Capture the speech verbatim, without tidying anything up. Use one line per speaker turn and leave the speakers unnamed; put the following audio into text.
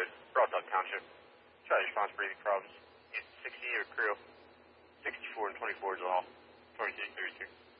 Road, Broad Dog Township. Try to response breathing problems. sixty or crew. sixty-four and twenty-four is all. twenty-two thirty-two.